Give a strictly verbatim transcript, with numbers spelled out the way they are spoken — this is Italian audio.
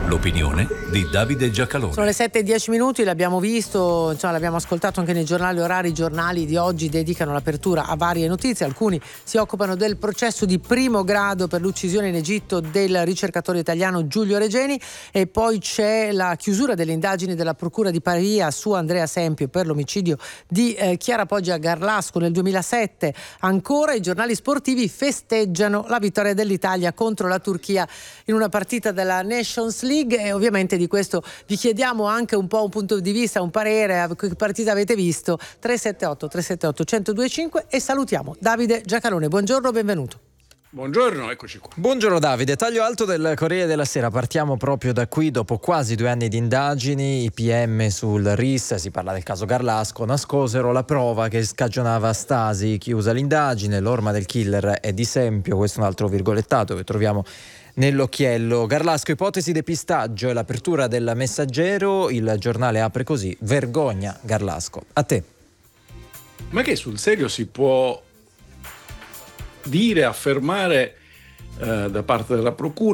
L'opinione di Davide Giacalone. Sono le sette e dieci minuti, l'abbiamo visto, insomma, l'abbiamo ascoltato anche nei giornali orari. I giornali di oggi dedicano l'apertura a varie notizie. Alcuni si occupano del processo di primo grado per l'uccisione in Egitto del ricercatore italiano Giulio Regeni, e poi c'è la chiusura delle indagini della Procura di Pavia su Andrea Sempio per l'omicidio di eh, Chiara Poggi a Garlasco nel duemilasette. Ancora i giornali sportivi festeggiano la vittoria dell'Italia contro la Turchia in una partita della Nations League, e ovviamente di questo vi chiediamo anche un po' un punto di vista, un parere. Che partita avete visto? tre sette otto tre sette otto uno zero due cinque. E salutiamo Davide Giacalone. Buongiorno, benvenuto. Buongiorno, eccoci qua. Buongiorno Davide, taglio alto del Corriere della Sera. Partiamo proprio da qui. Dopo quasi due anni di indagini, i P M sul R I S, si parla del caso Garlasco, nascosero la prova che scagionava Stasi. Chiusa l'indagine, l'orma del killer è di Sempio. Questo è un altro virgolettato che troviamo nell'occhiello. Garlasco, ipotesi depistaggio, e l'apertura del Messaggero. Il giornale apre così: vergogna Garlasco. A te. Ma che sul serio si può dire, affermare eh, da parte della procura